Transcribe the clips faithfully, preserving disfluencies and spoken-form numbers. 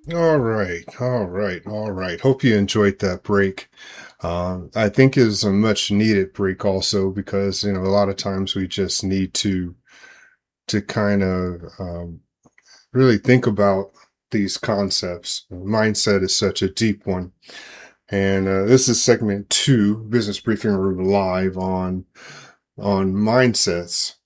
All right, all right, all right. Hope you enjoyed that break. Um, I think it's a much needed break also because, you know, a lot of times we just need to to kind of um, really think about these concepts. Mindset is such a deep one. And uh, this is segment two, Business Briefing Room Live on on mindsets.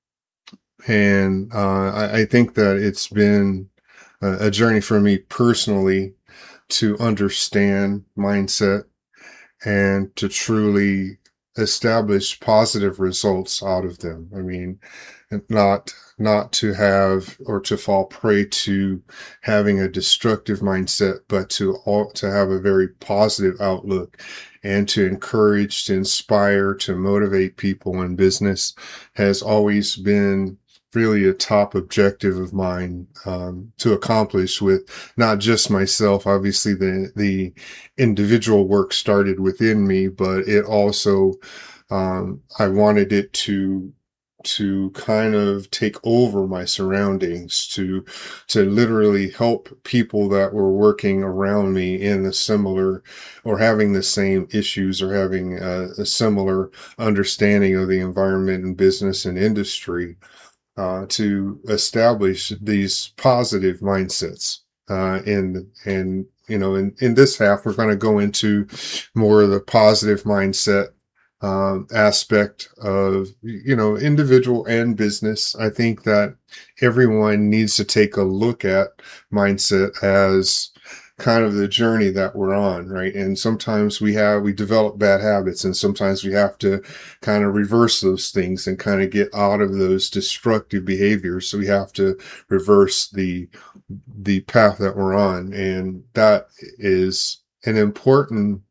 And uh, I, I think that it's been a, a journey for me personally to understand mindset and to truly establish positive results out of them. I mean, not not to have or to fall prey to having a destructive mindset, but to all to have a very positive outlook and to encourage, to inspire, to motivate people in business has always been really a top objective of mine um, to accomplish with not just myself. Obviously, the the individual work started within me, but it also um, I wanted it to to kind of take over my surroundings, to to literally help people that were working around me in a similar or having the same issues or having a, a similar understanding of the environment and business and industry, uh, to establish these positive mindsets. Uh, and, and, you know, in, in this half, we're going to go into more of the positive mindset, um, aspect of, you know, individual and business. I think that everyone needs to take a look at mindset as kind of the journey that we're on, right? And sometimes we have, we develop bad habits, and sometimes we have to kind of reverse those things and kind of get out of those destructive behaviors. So we have to reverse the, the path that we're on. And that is an important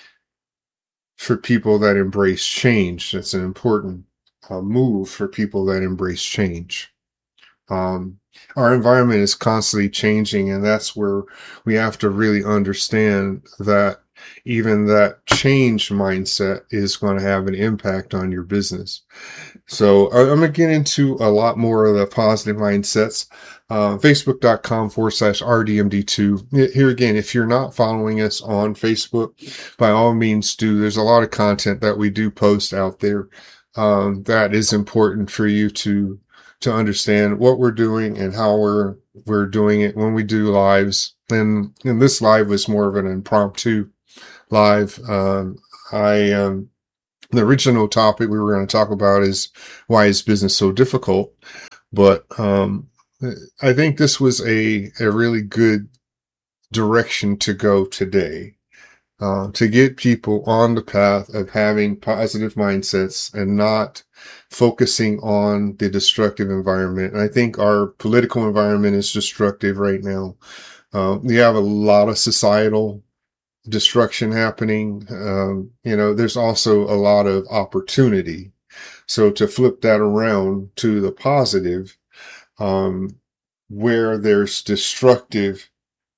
for people that embrace change. That's an important uh, move for people that embrace change. Um, our environment is constantly changing, and that's where we have to really understand that even that change mindset is going to have an impact on your business. So I- I'm going to get into a lot more of the positive mindsets. Uh, Facebook.com forward slash RDMD2. Here again, if you're not following us on Facebook, by all means do. There's a lot of content that we do post out there. Um, that is important for you to to understand what we're doing and how we're we're doing it when we do lives. And and this live was more of an impromptu live. Um, I um, the original topic we were going to talk about is why is business so difficult, but um, I think this was a a really good direction to go today. Uh, to get people on the path of having positive mindsets and not focusing on the destructive environment. And I think our political environment is destructive right now. Uh, we have a lot of societal destruction happening. Um, you know, there's also a lot of opportunity. So to flip that around to the positive, um, where there's destructive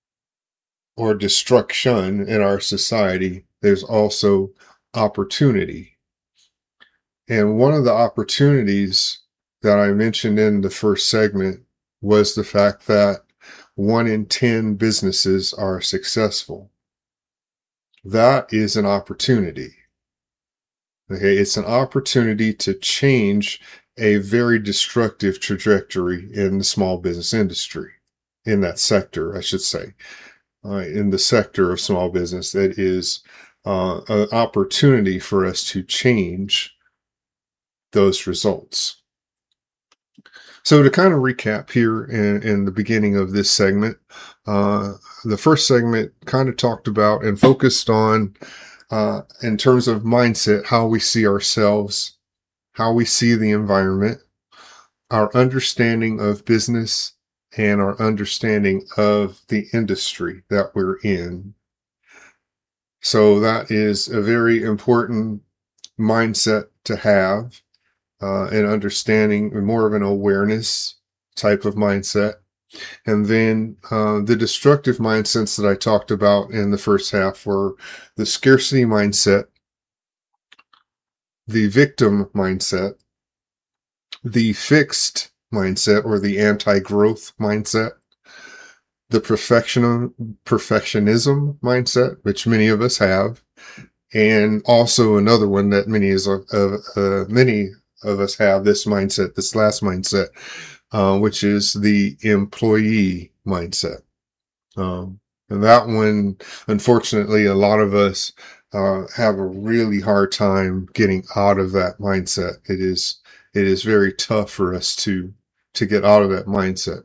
or destruction in our society, there's also opportunity. And one of the opportunities that I mentioned in the first segment was the fact that one in ten businesses are successful. That is an opportunity. Okay, it's an opportunity to change a very destructive trajectory in the small business industry, in that sector, I should say. Uh, in the sector of small business, that is uh, an opportunity for us to change those results. So to kind of recap here in, in the beginning of this segment, uh, the first segment kind of talked about and focused on, uh, in terms of mindset, how we see ourselves, how we see the environment, our understanding of business, and our understanding of the industry that we're in. So that is a very important mindset to have, uh, and understanding, more of an awareness type of mindset. And then uh, the destructive mindsets that I talked about in the first half were the scarcity mindset, the victim mindset, the fixed mindset or the anti-growth mindset, the perfection, perfectionism mindset, which many of us have, and also another one that many is of uh, many of us have this mindset, this last mindset, uh, which is the employee mindset. Um, and that one, unfortunately, a lot of us uh, have a really hard time getting out of that mindset. It is it is very tough for us to to get out of that mindset.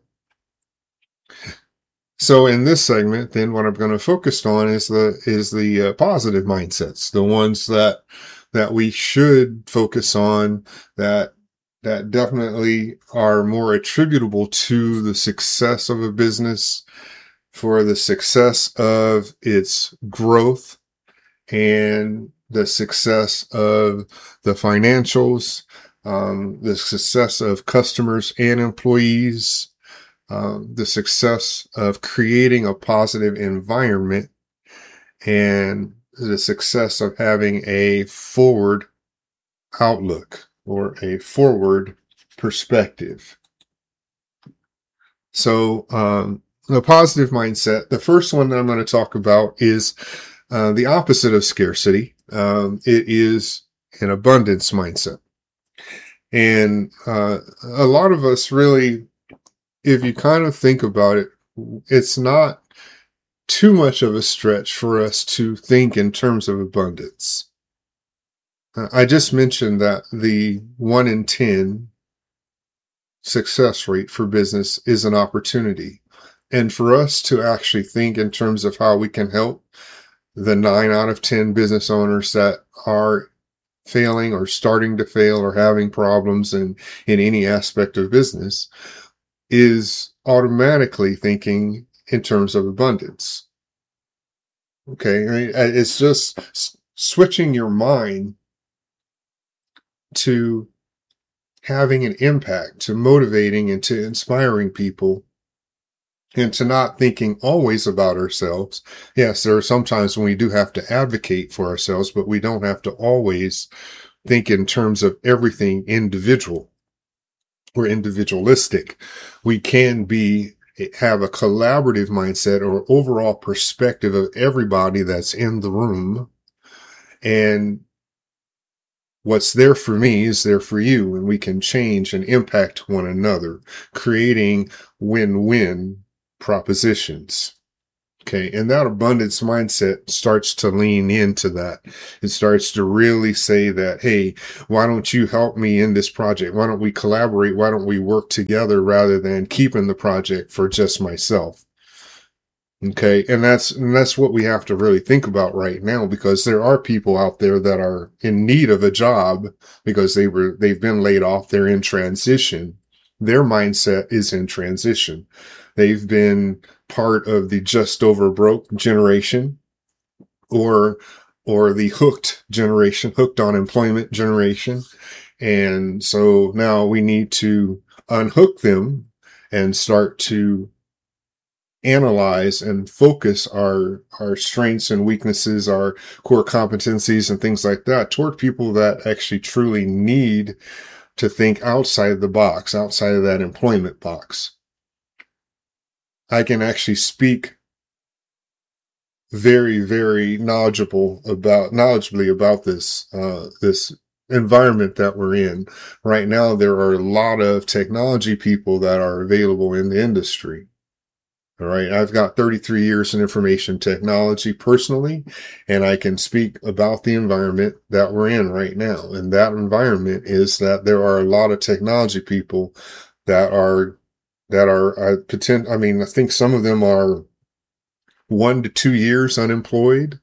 So in this segment, then what I'm going to focus on is the is the uh, positive mindsets, the ones that that we should focus on, that that definitely are more attributable to the success of a business, for the success of its growth and the success of the financials, um, the success of customers and employees, um, the success of creating a positive environment, and the success of having a forward outlook or a forward perspective. So, um, the positive mindset, the first one that I'm going to talk about is uh, the opposite of scarcity. Um, it is an abundance mindset. And uh, a lot of us really, if you kind of think about it, it's not too much of a stretch for us to think in terms of abundance. Uh, I just mentioned that the one in ten success rate for business is an opportunity. And for us to actually think in terms of how we can help the nine out of ten business owners that are failing or starting to fail or having problems in, in any aspect of business is automatically thinking in terms of abundance. Okay. I mean, it's just s- switching your mind to having an impact, to motivating and to inspiring people, and to not thinking always about ourselves. Yes, there are some times when we do have to advocate for ourselves, but we don't have to always think in terms of everything individual or individualistic. We can be, have a collaborative mindset or overall perspective of everybody that's in the room. And what's there for me is there for you, and we can change and impact one another, creating win-win propositions. Okay. And that abundance mindset starts to lean into that. It starts to really say that, hey, why don't you help me in this project? Why don't we collaborate? Why don't we work together rather than keeping the project for just myself? Okay. And that's, and that's what we have to really think about right now, because there are people out there that are in need of a job because they were, they've been laid off. They're in transition. Their mindset is in transition. They've been part of the just over broke generation, or, or the hooked generation, hooked on employment generation. And so now we need to unhook them and start to analyze and focus our, our strengths and weaknesses, our core competencies and things like that toward people that actually truly need to think outside the box, outside of that employment box. I can actually speak very, very knowledgeable about, knowledgeably about this, uh, this environment that we're in. Right now, there are a lot of technology people that are available in the industry. All right. I've got thirty-three years in information technology personally, and I can speak about the environment that we're in right now. And that environment is that there are a lot of technology people that are that are, uh, potent, I mean, I think some of them are one to two years unemployed.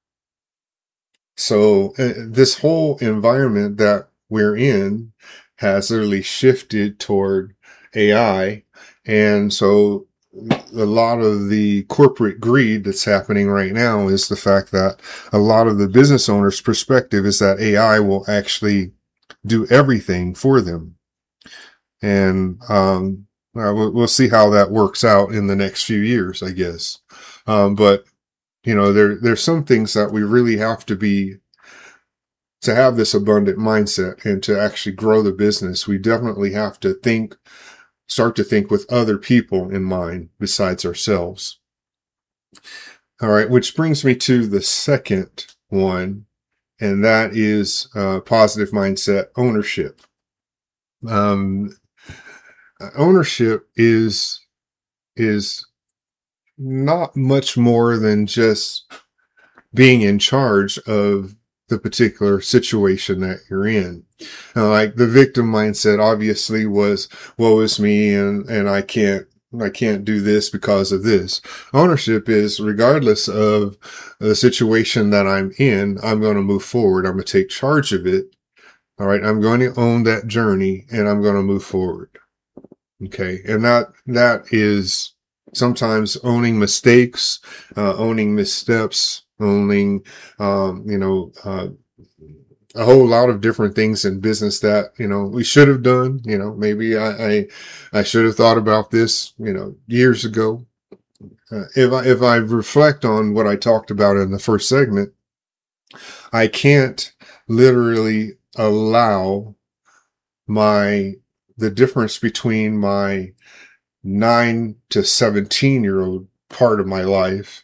So uh, this whole environment that we're in has literally shifted toward A I. And so a lot of the corporate greed that's happening right now is the fact that a lot of the business owners' perspective is that A I will actually do everything for them. And, um, Uh, we'll, we'll see how that works out in the next few years, I guess. Um, but, you know, there, there's some things that we really have to be, to have this abundant mindset and to actually grow the business. We definitely have to think start to think with other people in mind besides ourselves. All right, which brings me to the second one, and that is uh, positive mindset ownership. Um, ownership is is not much more than just being in charge of the particular situation that you're in. Uh, like the victim mindset obviously was, woe is me, and, and I can't, I can't do this because of this. Ownership is, regardless of the situation that I'm in, I'm going to move forward. I'm going to take charge of it. All right. I'm going to own that journey, and I'm going to move forward. Okay. And that, that is sometimes owning mistakes, uh, owning missteps, owning, um, you know, uh, a whole lot of different things in business that, you know, we should have done. You know, maybe I, I, I should have thought about this, you know, years ago. Uh, if I, if I reflect on what I talked about in the first segment, I can't literally allow my, the difference between my nine to seventeen year old part of my life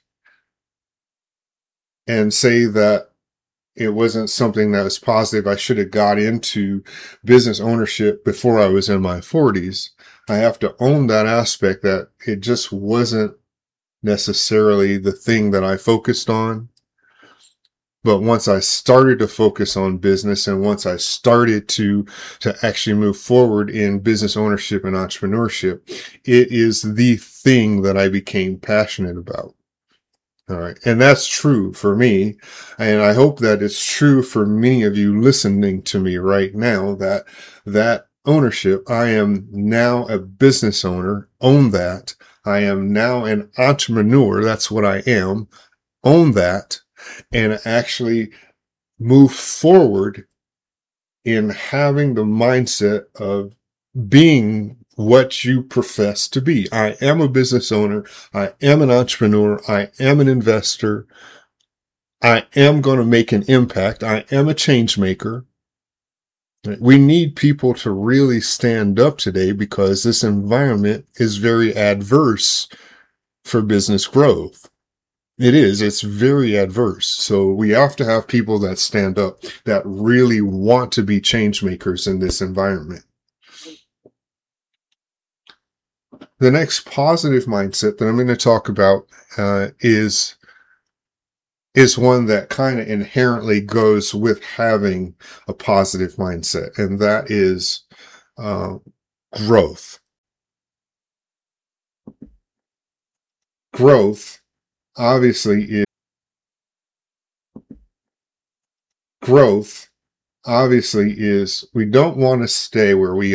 and say that it wasn't something that was positive. I should have got into business ownership before I was in my forties. I have to own that aspect that it just wasn't necessarily the thing that I focused on. But once I started to focus on business, and once I started to, to actually move forward in business ownership and entrepreneurship, it is the thing that I became passionate about. All right. And that's true for me. And I hope that it's true for many of you listening to me right now, that that ownership, I am now a business owner, own that. I am now an entrepreneur. That's what I am. Own that, and actually move forward in having the mindset of being what you profess to be. I am a business owner. I am an entrepreneur. I am an investor. I am going to make an impact. I am a change maker. We need people to really stand up today because this environment is very adverse for business growth. It is. It's very adverse. So we have to have people that stand up, that really want to be change makers in this environment. The next positive mindset that I'm going to talk about uh, is is one that kind of inherently goes with having a positive mindset, and that is uh, growth. Growth, obviously, is growth. Obviously, is we don't want to stay where we